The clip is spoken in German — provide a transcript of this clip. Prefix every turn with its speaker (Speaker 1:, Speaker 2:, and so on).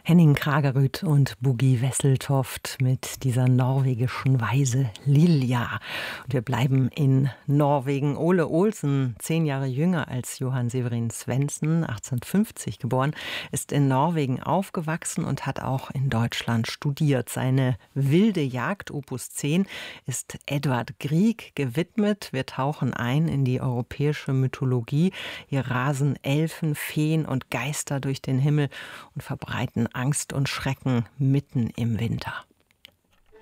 Speaker 1: Henning Kragerød und Buggi Wesseltoft mit dieser norwegischen Weise Lilja. Und wir bleiben in Norwegen. Ole Olsen, 10 Jahre jünger als Johan Severin Svendsen, 1850 geboren, ist in Norwegen aufgewachsen und hat auch in Deutschland studiert. Seine wilde Jagd, Opus 10, ist Edvard Grieg gewidmet. Wir tauchen ein in die europäische Mythologie. Hier rasen Elfen, Feen und Geister durch den Himmel und verbreiten Angst und Schrecken mitten im Winter.